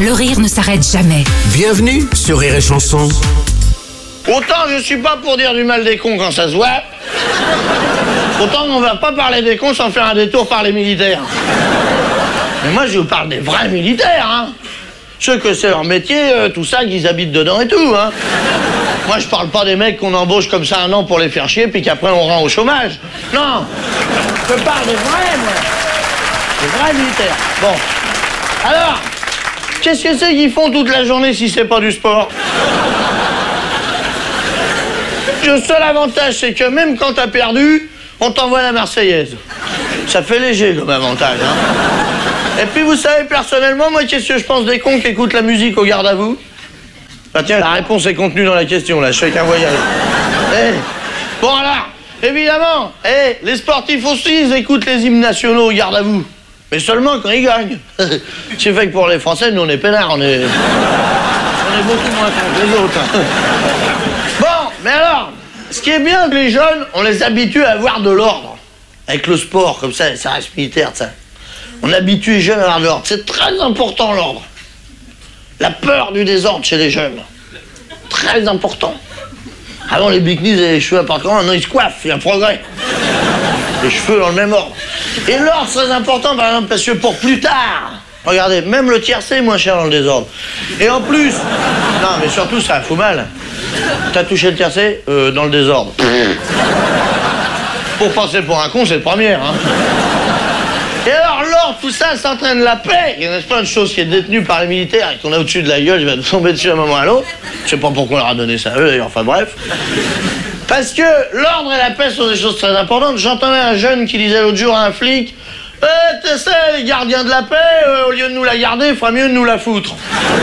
le rire ne s'arrête jamais. Bienvenue sur Rire et Chanson. Autant je suis pas pour dire du mal des cons quand ça se voit, autant on va pas parler des cons sans faire un détour par les militaires. Mais moi je vous parle des vrais militaires, hein. Ceux que c'est leur métier, tout ça, qu'ils habitent dedans et tout, hein. Moi je parle pas des mecs qu'on embauche comme ça 1 an pour les faire chier puis qu'après on rend au chômage. Non, je parle des vrais, moi. Des vrais militaires. Bon, alors, qu'est-ce que c'est qu'ils font toute la journée si c'est pas du sport? Le seul avantage, c'est que même quand t'as perdu, on t'envoie la Marseillaise. Ça fait léger comme avantage, hein. Et puis vous savez, personnellement, moi, qu'est-ce que je pense des cons qui écoutent la musique au garde à vous? Bah tiens, la réponse est contenue dans la question, là, je fais qu'un voyage. Bon alors, évidemment, les sportifs aussi, ils écoutent les hymnes nationaux au garde à vous. Mais seulement quand ils gagnent. C'est fait que pour les Français, nous on est peinards, on est beaucoup moins cons que les autres. Bon, mais alors, ce qui est bien, les jeunes, on les habitue à avoir de l'ordre. Avec le sport, comme ça reste militaire, ça. On habitue les jeunes à avoir de l'ordre. C'est très important, l'ordre. La peur du désordre chez les jeunes. Très important. Avant, les bikinis et les cheveux importants, maintenant ils se coiffent, il y a un progrès. Les cheveux dans le même ordre. Et l'ordre, c'est très important, par exemple, parce que pour plus tard, regardez, même le tiercé est moins cher dans le désordre. Et en plus, non, mais surtout, ça fout mal. T'as touché le tiercé dans le désordre. Pour passer pour un con, c'est le premier, hein. Et alors, l'ordre, tout ça, ça entraîne la paix. Il y a plein de choses qui est détenue par les militaires et qu'on a au-dessus de la gueule, il va nous tomber dessus à un moment ou à l'autre. Je sais pas pourquoi on leur a donné ça à eux, d'ailleurs, enfin bref. Parce que l'ordre et la paix sont des choses très importantes. J'entendais un jeune qui disait l'autre jour à un flic, tu sais, les gardiens de la paix, au lieu de nous la garder, il fera mieux de nous la foutre.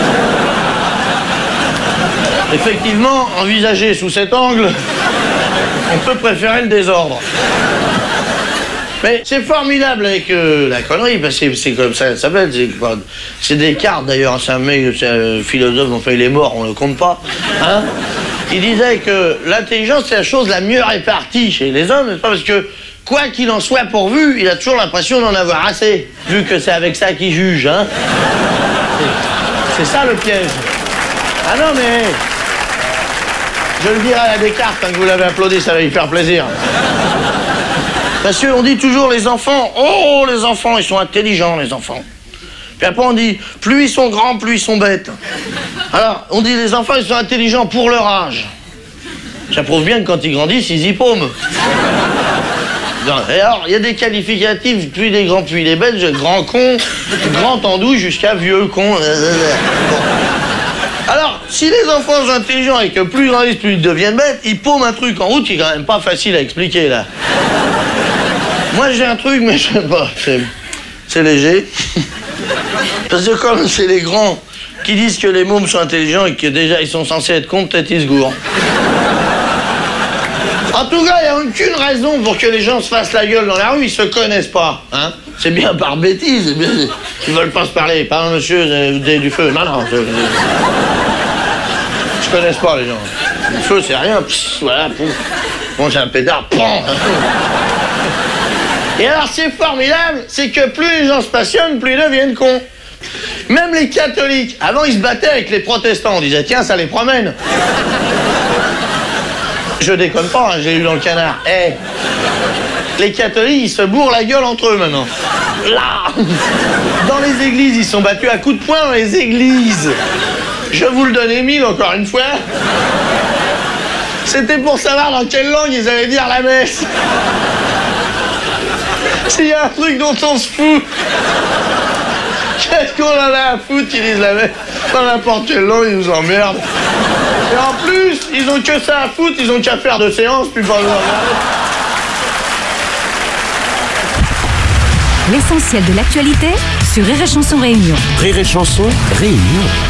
Effectivement, envisagé sous cet angle, on peut préférer le désordre. Mais c'est formidable avec la connerie, parce que c'est comme ça s'appelle. C'est Descartes d'ailleurs, c'est un mec, c'est un philosophe, enfin il est mort, on le compte pas. Hein? Il disait que l'intelligence c'est la chose la mieux répartie chez les hommes, n'est-ce pas? Parce que quoi qu'il en soit pourvu, il a toujours l'impression d'en avoir assez, vu que c'est avec ça qu'il juge. Hein? C'est ça le piège. Ah non mais... Je le dirai à Descartes, quand vous l'avez applaudi, ça va lui faire plaisir. Parce qu'on dit toujours les enfants, oh les enfants, ils sont intelligents les enfants. Puis après on dit, plus ils sont grands, plus ils sont bêtes. Alors, on dit les enfants, ils sont intelligents pour leur âge. Ça prouve bien que quand ils grandissent, ils y paument. Et alors, il y a des qualificatifs, puis des grands, puis des bêtes, grand con, grand andouille, jusqu'à vieux con. Alors, si les enfants sont intelligents et que plus ils grandissent, plus ils deviennent bêtes, ils paument un truc en route qui est quand même pas facile à expliquer, là. Moi, j'ai un truc, mais je sais pas, c'est léger. Parce que comme c'est les grands qui disent que les mômes sont intelligents et que déjà ils sont censés être cons, peut-être ils se gourent. En tout cas, il n'y a aucune raison pour que les gens se fassent la gueule dans la rue, ils se connaissent pas, hein. C'est bien par bêtise, ils veulent pas se parler. Pardon, monsieur, vous avez du feu. Non, je connaisse pas les gens. Le feu, c'est rien. Pss, voilà, pouf. Bon, j'ai un pétard, prends. Et alors, c'est formidable, c'est que plus les gens se passionnent, plus ils deviennent cons. Même les catholiques, avant, ils se battaient avec les protestants. On disait, tiens, ça les promène. Je déconne pas, hein, j'ai lu dans le Canard. Les catholiques, ils se bourrent la gueule entre eux maintenant. Là, dans les églises, ils sont battus à coups de poing dans les églises. Je vous le donne, Émile, encore une fois. C'était pour savoir dans quelle langue ils allaient dire la messe. S'il y a un truc dont on se fout, qu'est-ce qu'on en a à foutre qu'ils disent la messe? Dans n'importe quelle langue, ils nous emmerdent. Et en plus, ils ont que ça à foutre, ils ont qu'à faire de séances, puis pas nous emmerder. L'essentiel de l'actualité sur Rire et Chanson Réunion. Rire et Chanson Réunion.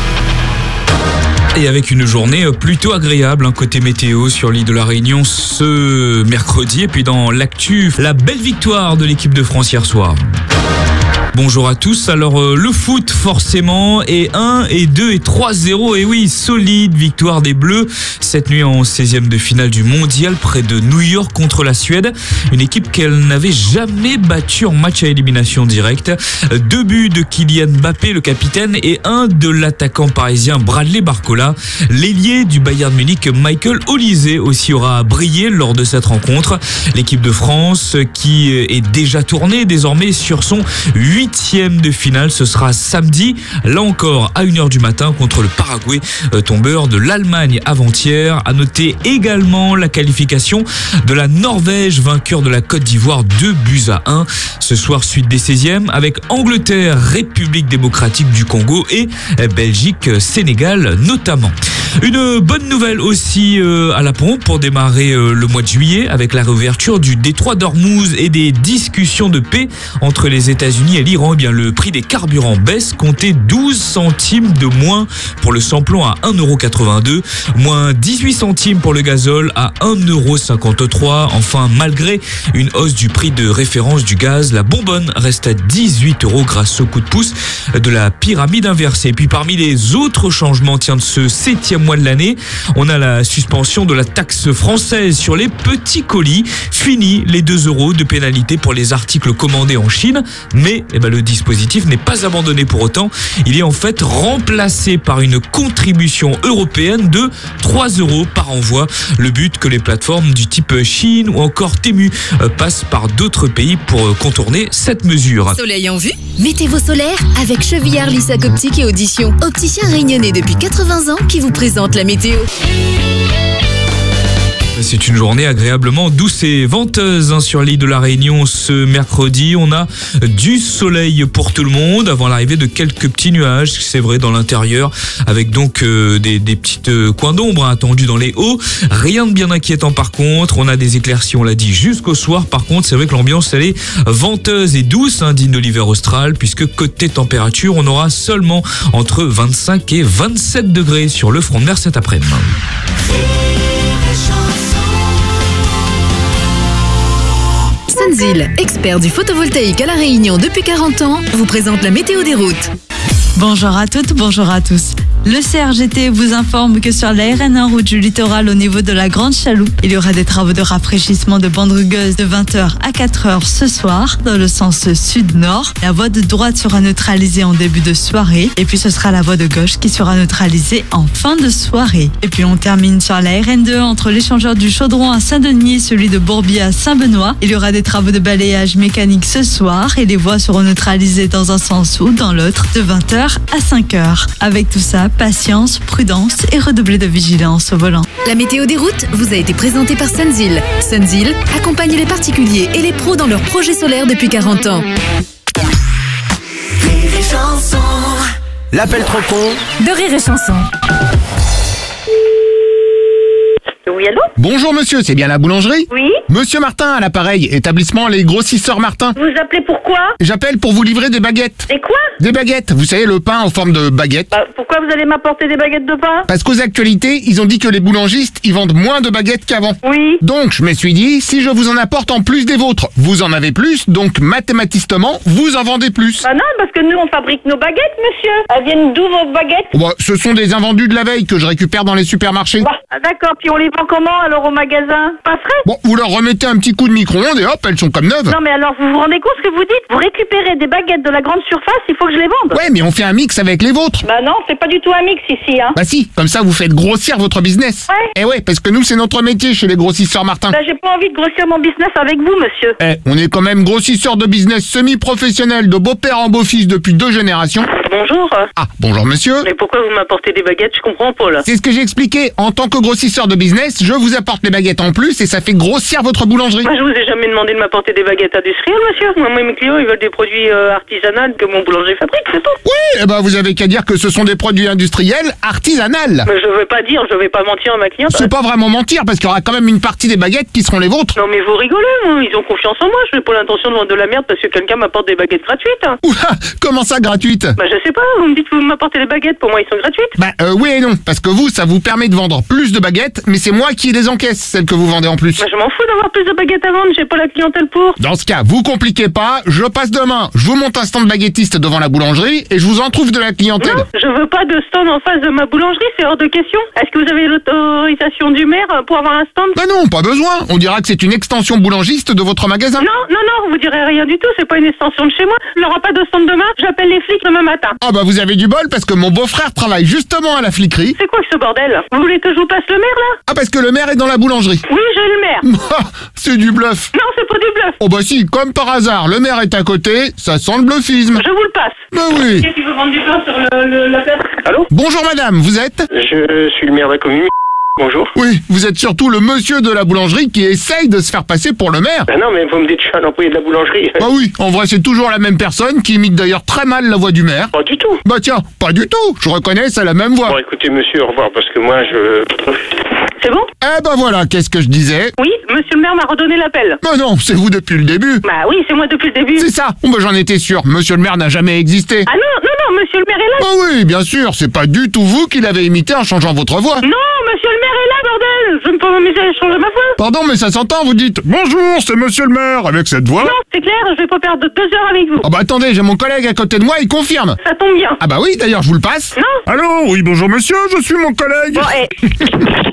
Et avec une journée plutôt agréable, côté météo sur l'île de la Réunion ce mercredi. Et puis dans l'actu, la belle victoire de l'équipe de France hier soir. Bonjour à tous. Alors le foot forcément et 1 et 2 et 3-0 et oui, solide victoire des Bleus cette nuit en 16e de finale du mondial près de New York contre la Suède, une équipe qu'elle n'avait jamais battue en match à élimination directe. 2 buts de Kylian Mbappé le capitaine et un de l'attaquant parisien Bradley Barcola. L'ailier du Bayern Munich Michael Olise aussi aura brillé lors de cette rencontre. L'équipe de France qui est déjà tournée désormais sur son 8e de finale, ce sera samedi, là encore à 1h du matin contre le Paraguay, tombeur de l'Allemagne avant-hier. À noter également la qualification de la Norvège, vainqueur de la Côte d'Ivoire 2-1. Ce soir, suite des 16e avec Angleterre, République démocratique du Congo et Belgique, Sénégal notamment. Une bonne nouvelle aussi à la pompe pour démarrer le mois de juillet avec la réouverture du détroit d'Ormuz et des discussions de paix entre les États-Unis et l'Iran. Eh bien, le prix des carburants baisse, comptez 12 centimes de moins pour le samplon à 1,82 €, moins 18 centimes pour le gazole à 1,53 €. Enfin, malgré une hausse du prix de référence du gaz, la bonbonne reste à 18 € grâce au coup de pouce de la pyramide inversée. Et puis parmi les autres changements de ce 7e mois de l'année, on a la suspension de la taxe française sur les petits colis. Fini les 2 € de pénalité pour les articles commandés en Chine. Mais le dispositif n'est pas abandonné pour autant. Il est en fait remplacé par une contribution européenne de 3 € par envoi. Le but que les plateformes du type Chine ou encore Temu passent par d'autres pays pour contourner cette mesure. Soleil en vue? Mettez-vos solaires avec Chevillard Lissac Optique et Audition. Opticien réunionnais depuis 80 ans qui vous présente la météo. C'est une journée agréablement douce et venteuse sur l'île de la Réunion ce mercredi. On a du soleil pour tout le monde avant l'arrivée de quelques petits nuages, c'est vrai, dans l'intérieur, avec donc des petites coins d'ombre attendus dans les hauts. Rien de bien inquiétant par contre. On a des éclaircies, on l'a dit, jusqu'au soir. Par contre, c'est vrai que l'ambiance, elle est venteuse et douce, digne de l'hiver austral, puisque côté température, on aura seulement entre 25 et 27 degrés sur le front de mer cet après-midi. Sunzil, expert du photovoltaïque à La Réunion depuis 40 ans, vous présente la météo des routes. Bonjour à toutes, bonjour à tous. Le CRGT vous informe que sur la RN1 route du littoral au niveau de la Grande Chaloupe, il y aura des travaux de rafraîchissement de bande rugueuse de 20h à 4h ce soir dans le sens sud-nord. La voie de droite sera neutralisée en début de soirée et puis ce sera la voie de gauche qui sera neutralisée en fin de soirée. Et puis on termine sur la RN2 entre l'échangeur du Chaudron à Saint-Denis et celui de Bourbier à Saint-Benoît. Il y aura des travaux de balayage mécanique ce soir et les voies seront neutralisées dans un sens ou dans l'autre de 20h à 5h. Avec tout ça, patience, prudence et redoubler de vigilance au volant. La météo des routes vous a été présentée par Sunzil. Sunzil accompagne les particuliers et les pros dans leurs projets solaires depuis 40 ans. L'appel trop con De Rire et Chanson. Oui, allô? Bonjour monsieur, c'est bien la boulangerie? Oui? Monsieur Martin à l'appareil, établissement Les Grossisseurs Martin. Vous appelez pourquoi? J'appelle pour vous livrer des baguettes. Et quoi? Des baguettes, vous savez le pain en forme de baguette. Pourquoi vous allez m'apporter des baguettes de pain? Parce qu'aux actualités, ils ont dit que les boulangistes, ils vendent moins de baguettes qu'avant. Oui. Donc je me suis dit, si je vous en apporte en plus des vôtres, vous en avez plus, donc mathématiquement, vous en vendez plus. Non, parce que nous on fabrique nos baguettes, monsieur. Elles viennent d'où vos baguettes? Ce sont des invendus de la veille que je récupère dans les supermarchés. D'accord, puis on les vend comment alors au magasin? Pas frais? Vous leur remettez un petit coup de micro-ondes et hop, elles sont comme neuves. Non mais alors vous vous rendez compte ce que vous dites? Vous récupérez des baguettes de la grande surface, il faut que je les vende. Ouais, mais on fait un mix avec les vôtres. Non, c'est pas du tout un mix ici, hein. Bah si, comme ça vous faites grossir votre business. Ouais. Eh ouais, parce que nous c'est notre métier chez les grossisseurs Martin. J'ai pas envie de grossir mon business avec vous, monsieur. On est quand même grossisseurs de business semi-professionnels de beau-père en beau-fils depuis 2 générations. Bonjour. Ah, bonjour monsieur. Mais pourquoi vous m'apportez des baguettes? Je comprends pas là. C'est ce que j'ai expliqué. En tant que grossisseur de business, je vous apporte les baguettes en plus et ça fait grossir votre boulangerie. Moi, je vous ai jamais demandé de m'apporter des baguettes industrielles, monsieur. Moi, mes clients, ils veulent des produits artisanaux que mon boulanger fabrique, c'est tout. Oui, vous avez qu'à dire que ce sont des produits industriels artisanales. Mais je vais pas mentir à ma cliente. C'est pas vraiment mentir parce qu'il y aura quand même une partie des baguettes qui seront les vôtres. Non mais vous rigolez, moi. Ils ont confiance en moi. Je n'ai pas l'intention de vendre de la merde parce que quelqu'un m'apporte des baguettes gratuites. Oula, comment ça gratuite? sais pas, vous me dites que vous m'apportez les baguettes, pour moi, ils sont gratuites. Bah oui et non, parce que vous, ça vous permet de vendre plus de baguettes, mais c'est moi qui les encaisse, celles que vous vendez en plus. Bah, je m'en fous d'avoir plus de baguettes à vendre, j'ai pas la clientèle pour. Dans ce cas, vous compliquez pas, je passe demain, je vous monte un stand baguettiste devant la boulangerie et je vous en trouve de la clientèle. Non, je veux pas de stand en face de ma boulangerie, c'est hors de question. Est-ce que vous avez l'autorisation du maire pour avoir un stand? Bah non, pas besoin, on dira que c'est une extension boulangiste de votre magasin. Non, vous direz rien du tout, c'est pas une extension de chez moi. Il n'y aura pas de stand demain, j'appelle les flics demain matin. Ah bah vous avez du bol parce que mon beau-frère travaille justement à la fliquerie. C'est quoi que ce bordel? Vous voulez que je vous passe le maire là? Ah parce que le maire est dans la boulangerie. Oui, j'ai le maire. C'est du bluff. Non, c'est pas du bluff. Oh bah si, comme par hasard, le maire est à côté, ça sent le bluffisme. Je vous le passe. Bah oui. Qui veut vendre du pain sur la place? Allô? Bonjour madame, vous êtes? Je suis le maire de la commune. Bonjour. Oui, vous êtes surtout le monsieur de la boulangerie qui essaye de se faire passer pour le maire. Ben non, mais vous me dites que je suis un employé de la boulangerie. Bah oui, en vrai c'est toujours la même personne qui imite d'ailleurs très mal la voix du maire. Pas du tout. Bah tiens, pas du tout, je reconnais, c'est la même voix. Bon, écoutez, monsieur, au revoir, parce que moi, C'est bon? Eh ben voilà, qu'est-ce que je disais? Oui, monsieur le maire m'a redonné l'appel. Bah non, c'est vous depuis le début. Bah oui, c'est moi depuis le début. C'est ça, bah j'en étais sûr, monsieur le maire n'a jamais existé. Ah non, monsieur le maire est là. Bah oui, bien sûr, c'est pas du tout vous qui l'avez imité en changeant votre voix. Non, monsieur le maire est là, bordel. Je ne peux pas m'amuser à changer ma voix. Pardon, mais ça s'entend, vous dites « Bonjour, c'est monsieur le maire » avec cette voix. Non, c'est clair, je vais pas perdre 2 heures avec vous. Ah bah attendez, j'ai mon collègue à côté de moi, il confirme. Ça tombe bien. Ah bah oui, d'ailleurs, je vous le passe. Non. Allô, oui, bonjour monsieur, je suis mon collègue. Bon,